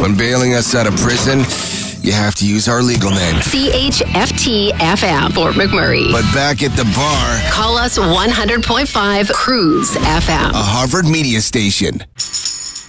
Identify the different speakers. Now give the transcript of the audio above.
Speaker 1: When bailing us out of prison, you have to use our legal name.
Speaker 2: CHFT FM for McMurray.
Speaker 1: But back at the bar,
Speaker 2: Call us 100.5 Cruise FM.
Speaker 1: a Harvard media station.